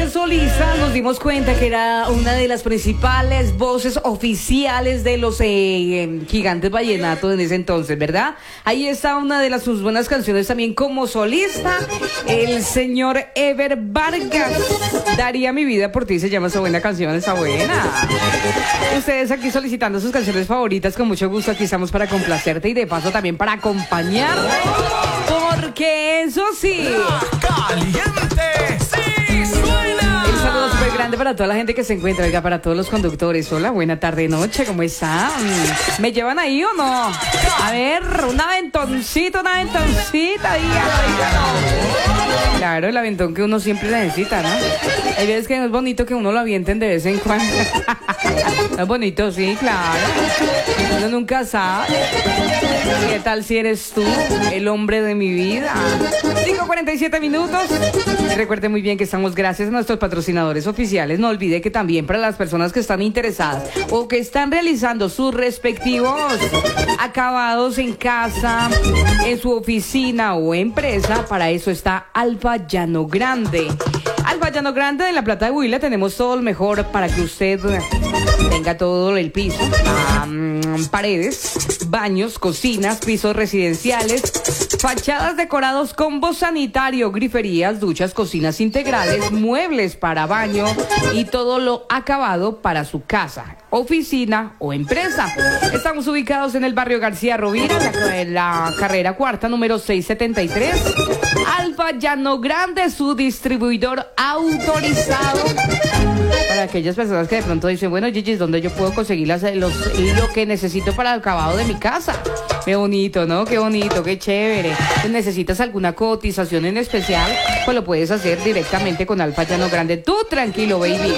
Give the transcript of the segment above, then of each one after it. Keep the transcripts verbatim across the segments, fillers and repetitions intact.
José Solisa nos dimos cuenta que era una de las principales voces oficiales de los eh, gigantes vallenatos en ese entonces, ¿verdad? Ahí está una de las sus buenas canciones también como solista, el señor Ever Vargas. Daría mi vida por ti, se llama esa buena canción, esa buena. Ustedes aquí solicitando sus canciones favoritas, con mucho gusto aquí estamos para complacerte y de paso también para acompañar, porque eso sí, caliente, sí suena. el saludo súper grande para toda la gente que se encuentra, oiga, para todos los conductores. Hola, buena tarde, noche, ¿cómo están? ¿Me llevan ahí o no? A ver, un aventoncito, una aventoncita, dígalo, dígalo. Claro, el aventón que uno siempre necesita, ¿no? Hay veces que no es bonito que uno lo avienten de vez en cuando. No es bonito, sí, claro. Uno nunca sabe. ¿Qué tal si eres tú, el hombre de mi vida? cinco cuarenta y siete minutos. Recuerde muy bien que estamos gracias a nuestros patrocinadores oficiales. No olvide que también para las personas que están interesadas o que están realizando sus respectivos acabados en casa, en su oficina o empresa, para eso está Alfa Llano Grande. Alfa Llano Grande de la Plata de Huila, tenemos todo lo mejor para que usted tenga todo el piso, um, paredes, baños, cocinas, pisos residenciales, fachadas decorados, combo sanitario, griferías, duchas, cocinas integrales, muebles para baño y todo lo acabado para su casa, oficina o empresa. Estamos ubicados en el barrio García Rovira, en la, la carrera cuarta, número seiscientos setenta y tres. Alfa Llano Grande, su distribuidor autorizado. Para aquellas personas que de pronto dicen, bueno, Gigi, ¿dónde yo puedo conseguir las, los, lo que necesito para el acabado de mi casa? Qué bonito, ¿no? Qué bonito, qué chévere. Si necesitas alguna cotización en especial, pues lo puedes hacer directamente con Alfa Llano Grande. Tú tranquilo, baby.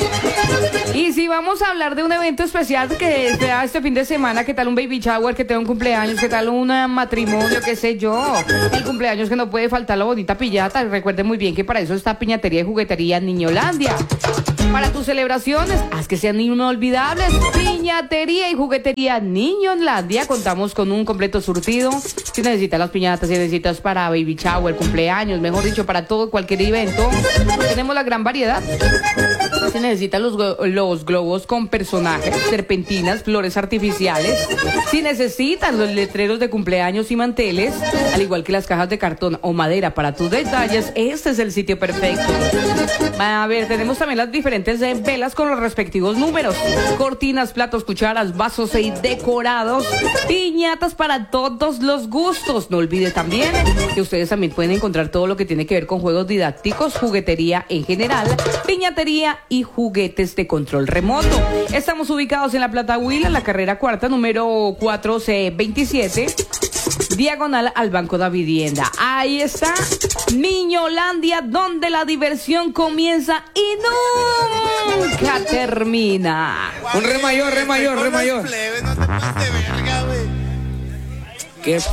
Y si vamos a hablar de un evento especial que sea este fin de semana, ¿qué tal un baby shower, que tenga un cumpleaños, qué tal un matrimonio, qué sé yo? El cumpleaños que no puede faltar la bonita piñata. Recuerden muy bien que para eso está Piñatería y Juguetería Niñolandia. Para tus celebraciones, haz que sean inolvidables. Piñatería y Juguetería Niñolandia. Contamos con un completo surtido. Si necesitas las piñatas, si necesitas para baby shower, cumpleaños, mejor dicho, para todo, cualquier evento, tenemos la gran variedad. Si necesitas los, los globos con personajes, serpentinas, flores artificiales, si necesitas los letreros de cumpleaños y manteles, al igual que las cajas de cartón o madera para tus detalles, este es el sitio perfecto. A ver, tenemos también las diferentes velas con los respectivos números, cortinas, platos, cucharas, vasos y decorados, piñatas para todos los gustos. No olvide también que ustedes también pueden encontrar todo lo que tiene que ver con juegos didácticos, juguetería en general, piñatería y juguetes de control remoto. Estamos ubicados en la Plata Huila, en la carrera cuarta, número cuatro C veintisiete, diagonal al Banco de Vivienda. Ahí está Niñolandia, donde la diversión comienza y nunca termina. Un re mayor, re mayor, re mayor. ¿Qué